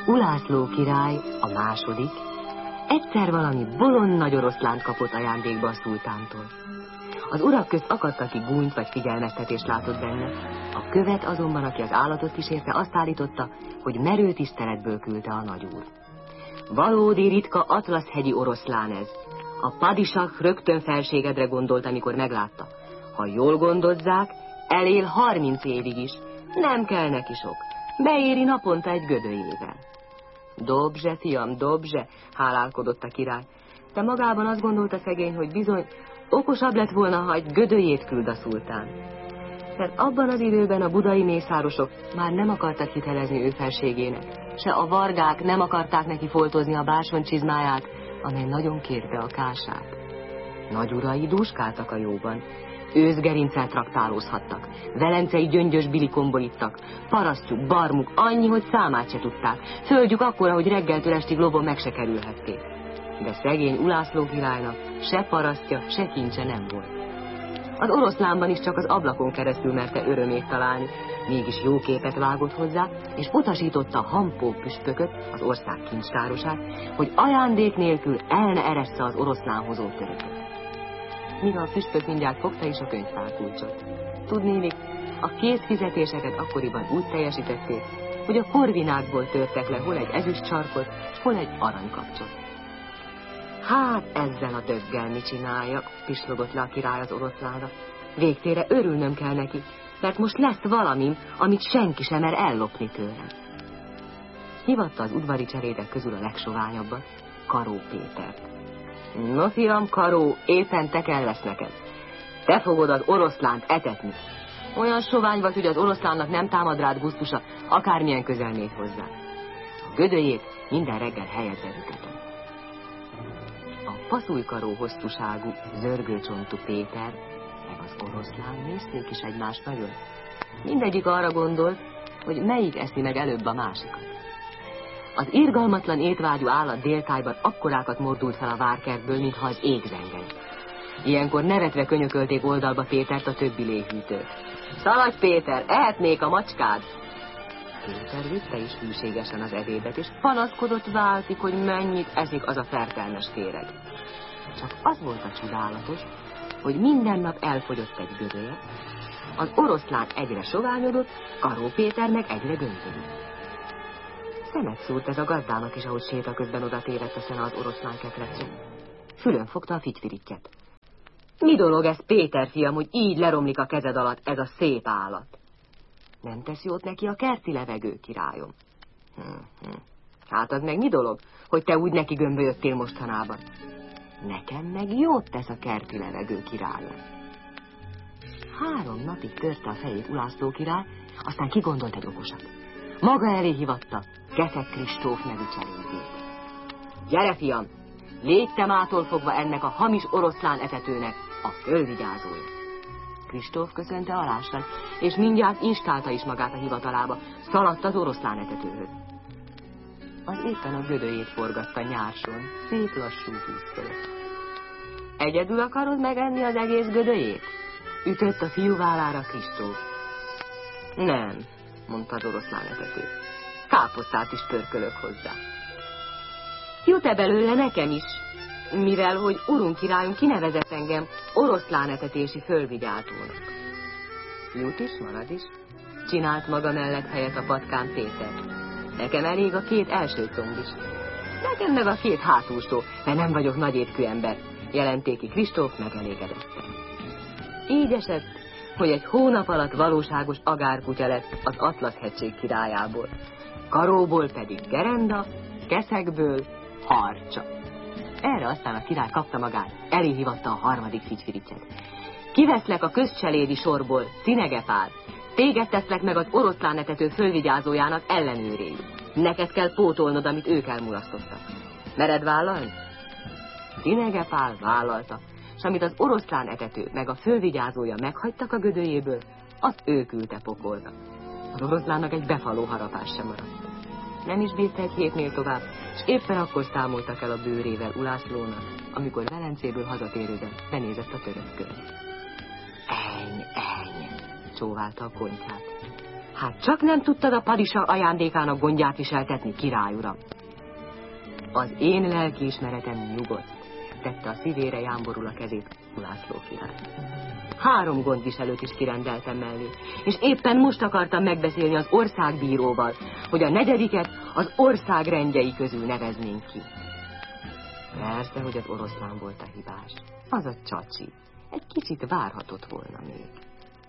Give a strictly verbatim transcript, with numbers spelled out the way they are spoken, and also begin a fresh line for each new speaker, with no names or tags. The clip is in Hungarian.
Ulászló király, a második, egyszer valami bolond nagy oroszlánt kapott ajándékba a szultántól. Az urak közt akadt, aki gúnyt vagy figyelmeztetést látott benne. A követ azonban, aki az állatot kísérte, azt állította, hogy merő tiszteletből küldte a nagyúr. Valódi ritka atlaszhegyi oroszlán ez. A padisah rögtön felségedre gondolt, amikor meglátta. Ha jól gondozzák, elél harminc évig is. Nem kell neki sok. Beéri naponta egy gödölyével. Dobzse, fiam, dobzse, hálálkodott a király. De magában azt gondolta szegény, hogy bizony okosabb lett volna, ha egy gödölyét küld a szultán. Mert abban az időben a budai mészárosok már nem akartak hitelezni ő felségének, se a vargák nem akarták neki foltozni a bársonycsizmáját, amely nagyon kérte a kását. Nagyurai dúskáltak a jóban, őszgerincel traktálózhattak, velencei gyöngyös bilikomból ittak, parasztjuk, barmuk annyi, hogy számát se tudták, földjük akkora, hogy reggeltől estig lobon meg se kerülhették. De szegény Ulászló királynak se parasztja, se kincse nem volt. Az oroszlánban is csak az ablakon keresztül merte örömét találni, mégis jó képet vágott hozzá, és utasította Hampó püspököt, az ország kincstárosát, hogy ajándék nélkül el ne eressze az oroszlánhozó törököt. Míg a püspök mindjárt fogta is a könyvtárkulcsot. Tudnélik, a készfizetéseket akkoriban úgy teljesítették, hogy a korvinákból törtek le hol egy ezüst sarkot, hol egy aranykapcsot. Hát ezzel a döggel mit csináljak, pislogott le a király az oroszlánra. Végtére örülnöm kell neki, mert most lesz valamim, amit senki sem mer ellopni tőlem. Hívatta az udvari cserédek közül a legsoványabbat, Karó Pétert. No fiam, Karó, éppen te kell lesz neked. Te fogod az oroszlánt etetni. Olyan sovány vagy, hogy az oroszlánnak nem támad rád gusztusa, akármilyen közel mész hozzá. A gödölyét minden reggel helyezze ütetem. A faszújkaró hosszúságú, zörgőcsontú Péter, meg az oroszlán nézték is egymást nagyon. Mindegyik arra gondolt, hogy melyik eszi meg előbb a másikat. Az irgalmatlan étvágyú állat déltájban akkorákat mordult fel a várkertből, mintha az ég zengene. Ilyenkor nevetve könyökölték oldalba Pétert a többi léhűtők. Szaladj, Péter, ehetnék a macskád! Péter vitte is hűségesen az ebédet, és panaszkodott váltik, hogy mennyit eszik az a fertelmes féreg. Csak az volt a csodálatos, hogy minden nap elfogyott egy gödölye, az oroszlán egyre soványodott, Karó Péter meg egyre gömbölött. Szemet szúrt ez a gazdának is, ahogy séta közben oda tévedt a szene az oroszlán ketrecre. Fülön fogta a fityfirityet. Mi dolog ez, Péter fiam, hogy így leromlik a kezed alatt ez a szép állat? Nem tesz jót neki a kerti levegő, királyom? Hm, hm. Hát az meg mi dolog, hogy te úgy neki gömbölyöttél mostanában? Nekem meg jót tesz a kerti levegő, királyom. Három napig törte a fejét Ulászló király, aztán kigondolt egy okosat. Maga elé hívatta Keszeg Kristóf nevű cselédjét. Gyere, fiam, légy te mától fogva ennek a hamis oroszlán etetőnek a fölvigyázója. Kristóf köszönte alással, és mindjárt instálta is magát a hivatalába, szaladt az oroszlán etetőhöz. Az éppen a gödölyét forgatta nyárson, szép lassú víz fölött. Egyedül akarod megenni az egész gödölyét? Ütött a fiú vállára Kristóf. Nem, mondta az oroszlán etető. Káposztát is pörkölök hozzá. Jut-e belőle nekem is, mivel hogy urunk királyunk kinevezett engem oroszlán etetési fölvigyázónak. Jut is, marad is, csinált maga mellett helyet a patkán Péter. Nekem elég a két első comb is. Nekem meg a két hátulsó, mert nem vagyok nagy étkű ember, jelenték ki Kristóf megelégedetten. Így esett, hogy egy hónap alatt valóságos agárkutya lett az Atlasz-hegység királyából. Karóból pedig gerenda, Keszegből harcsa. Erre aztán a király kapta magát, elé hívatta a harmadik figyfirityet. Kiveszlek a közcselédi sorból, Cinegepál, téged teszlek meg az oroszlán etető fölvigyázójának ellenőréül. Neked kell pótolnod, amit ők elmulasztottak. Mered vállalni? Cinegepál vállalta, és amit az oroszlán etető meg a fölvigyázója meghagytak a gödölyéből, azt ő küldte pokolra. Az oroszlánnak egy befaló harapás sem maradt. Nem is bírta egy hétnél tovább, és éppen akkor számoltak el a bőrével Ulászlónak, amikor Velencéből hazatérőben benézett a törökkön. Eny, eny, csóválta a konyhát. Hát csak nem tudtad a padisa ajándékának gondját viseltetni, király uram. Az én lelkiismeretem nyugodt, tette a szívére jámborul a kezét Ulászló király. Három gondviselőt is kirendeltem mellé, és éppen most akartam megbeszélni az országbíróval, hogy a negyediket az ország rendjei közül neveznénk ki. Persze, hogy az oroszlán volt a hibás. Az a csacsi. Egy kicsit várhatott volna még.